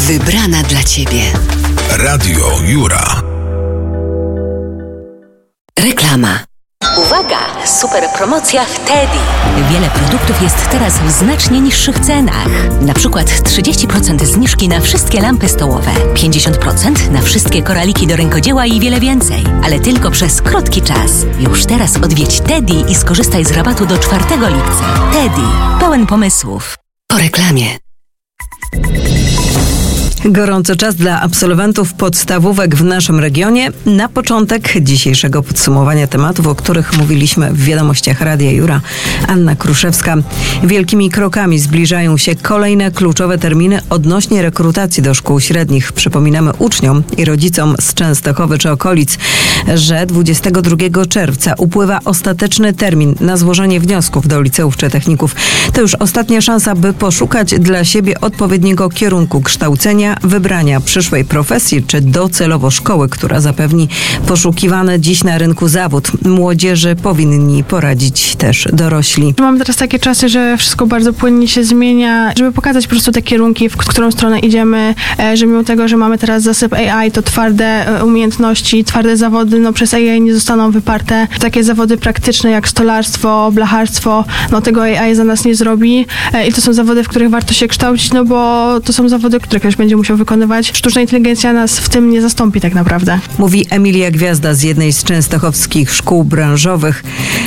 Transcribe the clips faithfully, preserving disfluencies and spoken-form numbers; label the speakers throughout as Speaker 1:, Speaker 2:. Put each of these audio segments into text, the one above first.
Speaker 1: Wybrana dla Ciebie.
Speaker 2: Radio Jura.
Speaker 1: Reklama.
Speaker 3: Uwaga! Super promocja w Teddy.
Speaker 1: Wiele produktów jest teraz w znacznie niższych cenach. Na przykład trzydzieści procent zniżki na wszystkie lampy stołowe, pięćdziesiąt procent na wszystkie koraliki do rękodzieła i wiele więcej. Ale tylko przez krótki czas. Już teraz odwiedź Teddy i skorzystaj z rabatu do czwartego lipca. Teddy. Pełen pomysłów. Po reklamie.
Speaker 4: Gorący czas dla absolwentów podstawówek w naszym regionie. Na początek dzisiejszego podsumowania tematów, o których mówiliśmy w wiadomościach Radia Jura, Anna Kruszewska. Wielkimi krokami zbliżają się kolejne kluczowe terminy odnośnie rekrutacji do szkół średnich. Przypominamy uczniom i rodzicom z Częstochowy czy okolic, że dwudziestego drugiego czerwca upływa ostateczny termin na złożenie wniosków do liceów czy techników. To już ostatnia szansa, by poszukać dla siebie odpowiedniego kierunku kształcenia, wybrania przyszłej profesji czy docelowo szkoły, która zapewni poszukiwany dziś na rynku zawód. Młodzieży powinni poradzić też dorośli.
Speaker 5: Mamy teraz takie czasy, że wszystko bardzo płynnie się zmienia, żeby pokazać po prostu te kierunki, w którą stronę idziemy, że mimo tego, że mamy teraz zasyp A I, to twarde umiejętności, twarde zawody, no przez A I nie zostaną wyparte. Takie zawody praktyczne jak stolarstwo, blacharstwo, no tego A I za nas nie zrobi i to są zawody, w których warto się kształcić, no bo to są zawody, które ktoś będzie musiał wykonywać. Sztuczna inteligencja nas w tym nie zastąpi tak naprawdę.
Speaker 4: Mówi Emilia Gwiazda z jednej z częstochowskich szkół branżowych.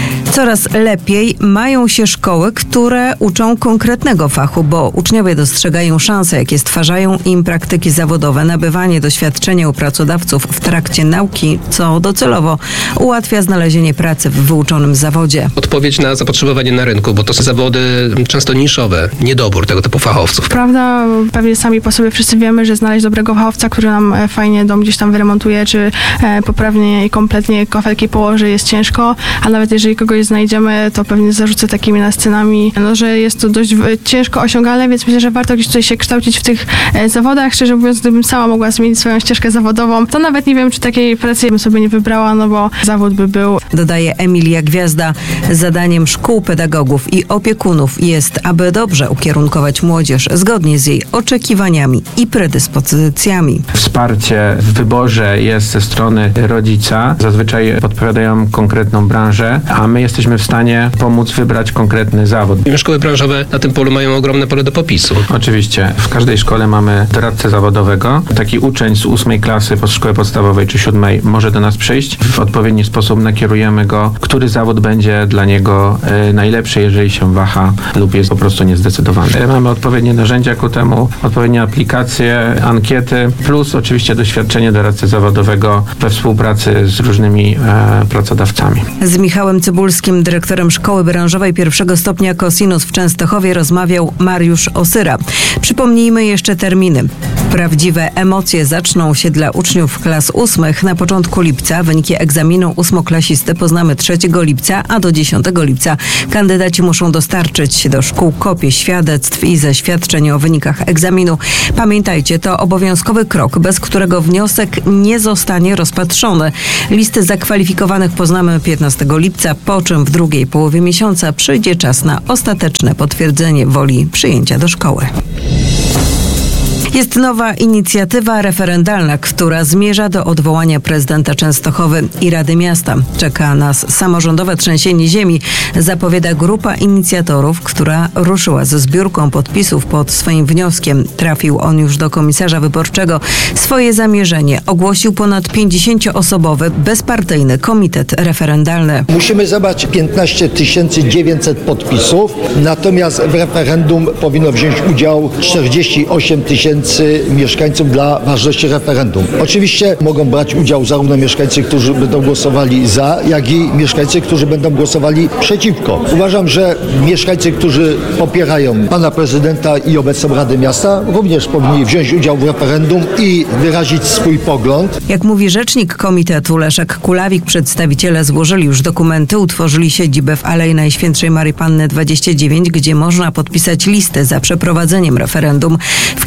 Speaker 4: Coraz lepiej mają się szkoły, które uczą konkretnego fachu, bo uczniowie dostrzegają szanse, jakie stwarzają im praktyki zawodowe, nabywanie doświadczenia u pracodawców w trakcie nauki, co docelowo ułatwia znalezienie pracy w wyuczonym zawodzie.
Speaker 6: Odpowiedź na zapotrzebowanie na rynku, bo to są zawody często niszowe, niedobór tego typu fachowców.
Speaker 5: Prawda, pewnie sami po sobie wszyscy wiemy, że znaleźć dobrego fachowca, który nam fajnie dom gdzieś tam wyremontuje, czy poprawnie i kompletnie kafelki położy, jest ciężko, a nawet jeżeli kogoś znajdziemy, to pewnie zarzucę takimi nascenami, no, że jest to dość ciężko osiągalne, więc myślę, że warto gdzieś tutaj się kształcić w tych zawodach. Szczerze mówiąc, gdybym sama mogła zmienić swoją ścieżkę zawodową, to nawet nie wiem, czy takiej pracy bym sobie nie wybrała, no bo zawód by był.
Speaker 4: Dodaje Emilia Gwiazda. Zadaniem szkół, pedagogów i opiekunów jest, aby dobrze ukierunkować młodzież zgodnie z jej oczekiwaniami i predyspozycjami.
Speaker 7: Wsparcie w wyborze jest ze strony rodzica. Zazwyczaj podpowiadają konkretną branżę, a my jesteśmy w stanie pomóc wybrać konkretny zawód.
Speaker 6: Szkoły branżowe na tym polu mają ogromne pole do popisu.
Speaker 7: Oczywiście. W każdej szkole mamy doradcę zawodowego. Taki uczeń z ósmej klasy pod szkoły podstawowej czy siódmej może do nas przyjść. W odpowiedni sposób nakierujemy go, który zawód będzie dla niego y, najlepszy, jeżeli się waha lub jest po prostu niezdecydowany. Mamy odpowiednie narzędzia ku temu, odpowiednie aplikacje, ankiety, plus oczywiście doświadczenie doradcy zawodowego we współpracy z różnymi e, pracodawcami.
Speaker 4: Z Michałem Cybulskim, dyrektorem szkoły branżowej pierwszego stopnia Cosinus w Częstochowie, rozmawiał Mariusz Osyra. Przypomnijmy jeszcze terminy. Prawdziwe emocje zaczną się dla uczniów klas ósmych na początku lipca. Wyniki egzaminu ósmoklasisty poznamy trzeciego lipca, a do dziesiątego lipca kandydaci muszą dostarczyć do szkół kopie świadectw i zaświadczeń o wynikach egzaminu. Pamiętajcie, to obowiązkowy krok, bez którego wniosek nie zostanie rozpatrzony. Listy zakwalifikowanych poznamy piętnastego lipca, po czym w drugiej połowie miesiąca przyjdzie czas na ostateczne potwierdzenie woli przyjęcia do szkoły. Jest nowa inicjatywa referendalna, która zmierza do odwołania prezydenta Częstochowy i Rady Miasta. Czeka nas samorządowe trzęsienie ziemi, zapowiada grupa inicjatorów, która ruszyła ze zbiórką podpisów pod swoim wnioskiem. Trafił on już do komisarza wyborczego. Swoje zamierzenie ogłosił ponad pięćdziesięcioosobowy, bezpartyjny komitet referendalny.
Speaker 8: Musimy zebrać piętnaście tysięcy dziewięćset podpisów, natomiast w referendum powinno wziąć udział czterdzieści osiem tysięcy mieszkańców dla ważności referendum. Oczywiście mogą brać udział zarówno mieszkańcy, którzy będą głosowali za, jak i mieszkańcy, którzy będą głosowali przeciwko. Uważam, że mieszkańcy, którzy popierają pana prezydenta i obecną Radę Miasta, również powinni wziąć udział w referendum i wyrazić swój pogląd.
Speaker 4: Jak mówi rzecznik komitetu Leszek Kulawik, przedstawiciele złożyli już dokumenty, utworzyli siedzibę w Alei Najświętszej Maryi Panny dwadzieścia dziewięć, gdzie można podpisać listę za przeprowadzeniem referendum. W kilku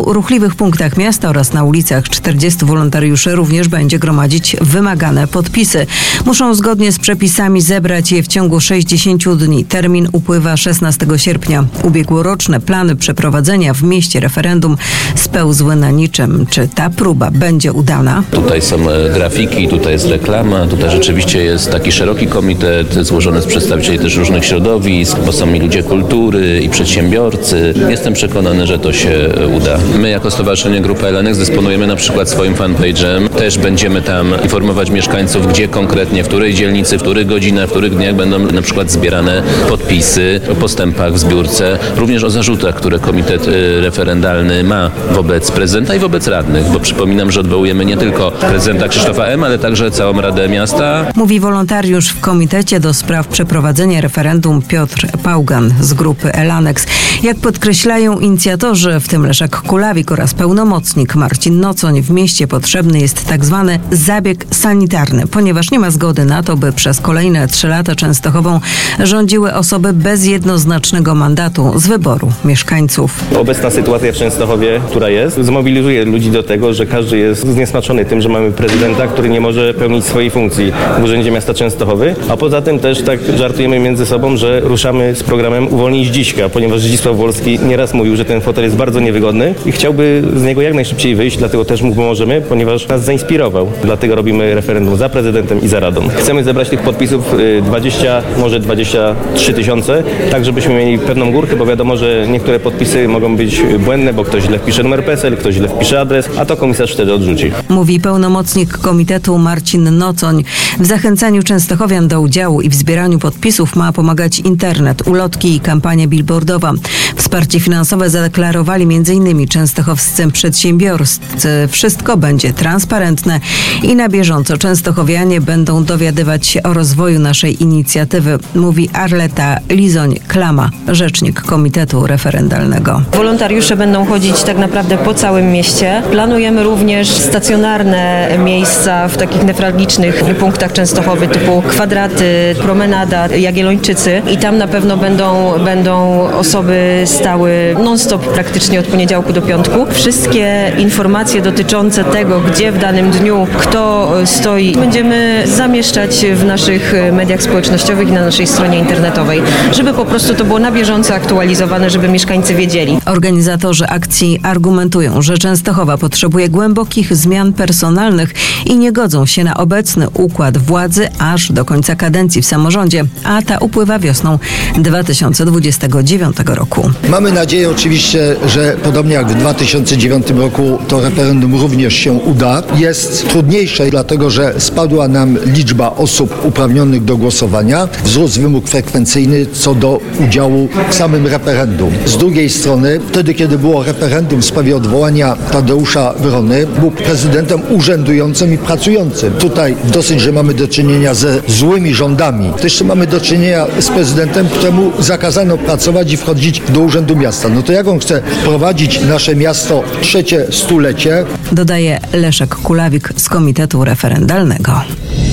Speaker 4: ruchliwych punktach miasta oraz na ulicach czterdziestu wolontariuszy również będzie gromadzić wymagane podpisy. Muszą zgodnie z przepisami zebrać je w ciągu sześćdziesięciu dni. Termin upływa szesnastego sierpnia. Ubiegłoroczne plany przeprowadzenia w mieście referendum spełzły na niczym. Czy ta próba będzie udana?
Speaker 9: Tutaj są grafiki, tutaj jest reklama, tutaj rzeczywiście jest taki szeroki komitet złożony z przedstawicieli też różnych środowisk, bo są i ludzie kultury, i przedsiębiorcy. Jestem przekonany, że to się uda. My jako Stowarzyszenie Grupa L N X dysponujemy na przykład swoim fanpage'em. Też będziemy tam informować mieszkańców, gdzie konkretnie, w której dzielnicy, w których godzinach, w których dniach będą na przykład zbierane podpisy o postępach w zbiórce, również o zarzutach, które komitet referendalny ma wobec prezydenta i wobec radnych, bo przypominam, że odwołujemy nie tylko prezydenta Krzysztofa M., ale także całą Radę Miasta.
Speaker 4: Mówi wolontariusz w Komitecie do Spraw Przeprowadzenia Referendum Piotr Pałgan z grupy L N X. Jak podkreślają inicjatorzy, w tym Leszek Kulawik oraz pełnomocnik Marcin Nocoń, w mieście potrzebny jest tak zwany zabieg sanitarny, ponieważ nie ma zgody na to, by przez kolejne trzy lata Częstochową rządziły osoby bez jednoznacznego mandatu z wyboru mieszkańców.
Speaker 10: Obecna sytuacja w Częstochowie, która jest, zmobilizuje ludzi do tego, że każdy jest zniesmaczony tym, że mamy prezydenta, który nie może pełnić swojej funkcji w Urzędzie Miasta Częstochowy, a poza tym też tak żartujemy między sobą, że ruszamy z programem Uwolnij Zdziśka, ponieważ Zdzisław Wolski nieraz mówił, że ten fotel jest bardzo niewygodny i chciałby z niego jak najszybciej wyjść, dlatego też mu pomożemy, ponieważ nas zainspirował. Dlatego robimy referendum za prezydentem i za radą. Chcemy zebrać tych podpisów dwadzieścia, może dwadzieścia trzy tysiące, tak żebyśmy mieli pewną górkę, bo wiadomo, że niektóre podpisy mogą być błędne, bo ktoś źle wpisze numer P E S E L, ktoś źle wpisze adres, a to komisarz wtedy odrzuci.
Speaker 4: Mówi pełnomocnik komitetu Marcin Nocoń. W zachęcaniu częstochowian do udziału i w zbieraniu podpisów ma pomagać internet, ulotki i kampania billboardowa. Wsparcie finansowe zadeklarowali m.in. częstochowscy przedsiębiorcy. Wszystko będzie transparentne i na bieżąco częstochowianie będą dowiadywać się o rozwoju naszej inicjatywy, mówi Arleta Lizoń-Klama, rzecznik Komitetu Referendalnego.
Speaker 11: Wolontariusze będą chodzić tak naprawdę po całym mieście. Planujemy również stacjonarne miejsca w takich newralgicznych punktach Częstochowy typu Kwadraty, Promenada, Jagiellończycy i tam na pewno będą, będą osoby stały non-stop praktycznie od poniedziałku do piątku. Wszystkie informacje dotyczące tego, gdzie w danym dniu kto stoi, będziemy zamieszczać w naszych mediach społecznościowych i na naszej stronie internetowej, żeby po prostu to było na bieżąco aktualizowane, żeby mieszkańcy wiedzieli.
Speaker 4: Organizatorzy akcji argumentują, że Częstochowa potrzebuje głębokich zmian personalnych i nie godzą się na obecny układ władzy aż do końca kadencji w samorządzie, a ta upływa wiosną dwa tysiące dwudziestego dziewiątego roku.
Speaker 8: Mamy nadzieję oczywiście, że podobnie jak w dwa tysiące dziewiątym roku to referendum również się uda. Jest trudniejsze, dlatego że spadła nam liczba osób uprawnionych do głosowania, wzrósł wymóg frekwencyjny co do udziału w samym referendum. Z drugiej strony, wtedy kiedy było referendum w sprawie odwołania Tadeusza Wrony, był prezydentem urzędującym i pracującym. Tutaj dosyć, że mamy do czynienia ze złymi rządami. To jeszcze mamy do czynienia z prezydentem, któremu zakazano pracować i wchodzić do Urzędu Miasta. No to jak on chce prowadzić nasze miasto w trzecie stulecie?
Speaker 4: Dodaje Leszek Kulawik z Komitetu Referendalnego.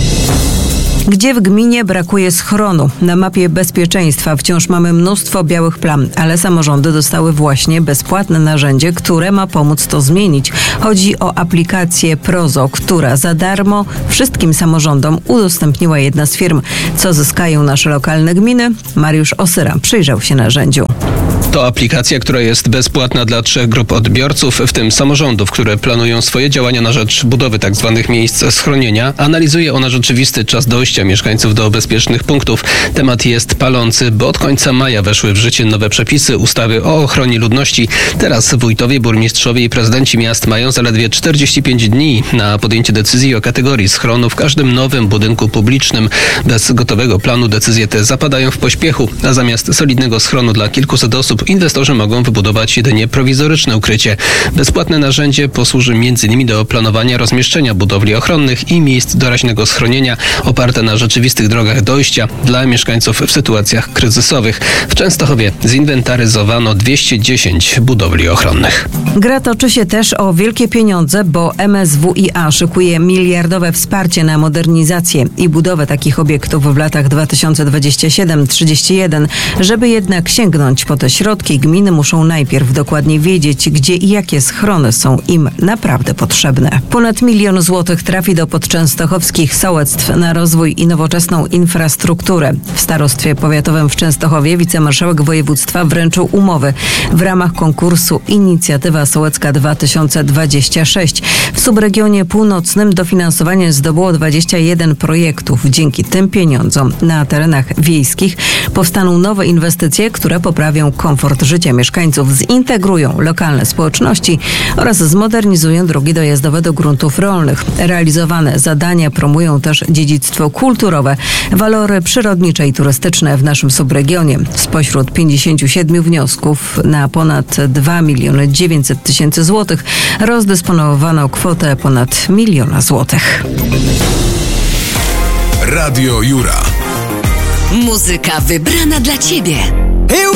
Speaker 4: Gdzie w gminie brakuje schronu? Na mapie bezpieczeństwa wciąż mamy mnóstwo białych plam, ale samorządy dostały właśnie bezpłatne narzędzie, które ma pomóc to zmienić. Chodzi o aplikację Prozo, która za darmo wszystkim samorządom udostępniła jedna z firm. Co zyskają nasze lokalne gminy? Mariusz Osyra przyjrzał się narzędziu.
Speaker 6: To aplikacja, która jest bezpłatna dla trzech grup odbiorców, w tym samorządów, które planują swoje działania na rzecz budowy tzw. miejsc schronienia. Analizuje ona rzeczywisty czas dojścia mieszkańców do bezpiecznych punktów. Temat jest palący, bo od końca maja weszły w życie nowe przepisy ustawy o ochronie ludności. Teraz wójtowie, burmistrzowie i prezydenci miast mają zaledwie czterdzieści pięć dni na podjęcie decyzji o kategorii schronu w każdym nowym budynku publicznym. Bez gotowego planu decyzje te zapadają w pośpiechu, a zamiast solidnego schronu dla kilkuset osób inwestorzy mogą wybudować jedynie prowizoryczne ukrycie. Bezpłatne narzędzie posłuży między innymi do planowania rozmieszczenia budowli ochronnych i miejsc doraźnego schronienia oparte na rzeczywistych drogach dojścia dla mieszkańców w sytuacjach kryzysowych. W Częstochowie zinwentaryzowano dwieście dziesięć budowli ochronnych.
Speaker 4: Gra toczy się też o wielkie pieniądze, bo M S W I A szykuje miliardowe wsparcie na modernizację i budowę takich obiektów w latach dwa tysiące dwudziestym siódmym do trzydziestego pierwszego, żeby jednak sięgnąć po te środki. ośrodki gminy muszą najpierw dokładnie wiedzieć, gdzie i jakie schrony są im naprawdę potrzebne. Ponad milion złotych trafi do podczęstochowskich sołectw na rozwój i nowoczesną infrastrukturę. W starostwie powiatowym w Częstochowie wicemarszałek województwa wręczył umowy w ramach konkursu Inicjatywa Sołecka dwa tysiące dwadzieścia sześć. W subregionie północnym dofinansowanie zdobyło dwadzieścia jeden projektów. Dzięki tym pieniądzom na terenach wiejskich powstaną nowe inwestycje, które poprawią komfort życia mieszkańców, zintegrują lokalne społeczności oraz zmodernizują drogi dojazdowe do gruntów rolnych. Realizowane zadania promują też dziedzictwo kulturowe, walory przyrodnicze i turystyczne w naszym subregionie. Spośród pięćdziesięciu siedmiu wniosków na ponad dwa miliony dziewięćset tysięcy złotych rozdysponowano kwotę ponad miliona złotych.
Speaker 2: Radio Jura.
Speaker 1: Muzyka wybrana dla Ciebie.